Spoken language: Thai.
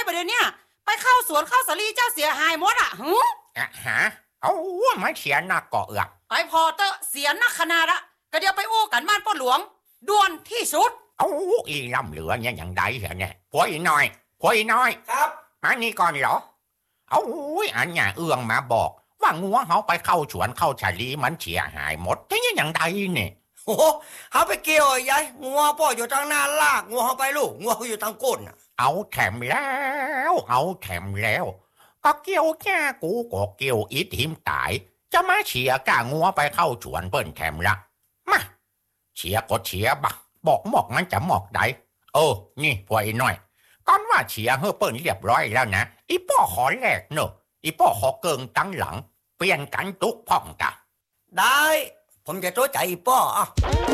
ประเดี๋ยวนี้ไปเข้าสวนเข้าสลีเจ้าเสียหายหมดอ่ะฮะเอาไม่เสียหนักก็ไปพอเตอะเสียนักขนาดละก็เดี๋ยวไปอู้กันบ้านป้าหลวงด่วนที่สุดเอาอีล่ำเหลือเนี่ยอย่างใดเหรอเนี่ยพวอีน้อยครับมานี่ก่อนเหรอเอาอันเนี่ยเอื้องมาบอกว่างัวเขาไปเข้าสวนเข้าชาลีมันเสียหายหมดที่นี่อย่างใดเนี่ยโอ้เขาไปเกี่ยวยายงัวพ่ออยู่ทางหน้าลากงัวเขาไปลูกงัวเขาอยู่ทางก้นเอาแถมแล้วก็เกี่ยวแค่กูก็เกี่ยวอีทิมตายจะมาเฉียกะงัวไปเข้าสวนเปิ้นแถมละมาเฉียก็เฉียบะบอกหมอกมันจะหมอกใดนี่พวกไอ้น้อยก่อนว่าเฉียเฮ้เปิ้นเรียบร้อยแล้วนะอีป้อขอแลกเนอะอีป้อขอเกิงตั้งหลังเปลี่ยนกันตุกพ่องกะได้ผมจะตัวใจป้อ